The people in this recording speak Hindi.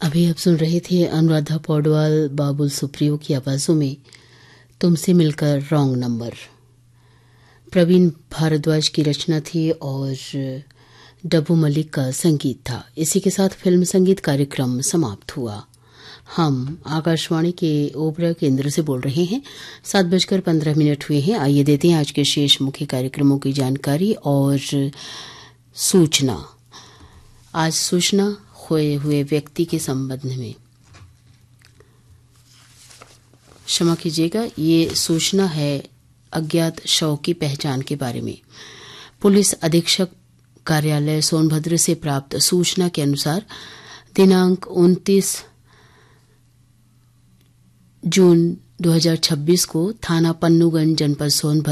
अभी आप सुन रहे थे अनुराधा पौडवाल, बाबुल सुप्रियो की आवाज़ों में तुमसे मिलकर रॉन्ग नंबर। प्रवीण भारद्वाज की रचना थी और डब्बू मलिक का संगीत था। इसी के साथ फिल्म संगीत कार्यक्रम समाप्त हुआ। हम आकाशवाणी के ओबरा केंद्र से बोल रहे हैं। 7:15 हुए हैं। आइए देते हैं आज के शेष मुख्य कार्यक्रमों की जानकारी और सूचना। आज सूचना खोए हुए व्यक्ति के संबंध में, क्षमा कीजिएगा, ये सूचना है अज्ञात शव की पहचान के बारे में। पुलिस अधीक्षक कार्यालय सोनभद्र से प्राप्त सूचना के अनुसार दिनांक 29 जून 2026 को थाना पन्नूगंज, जनपद सोनभद्र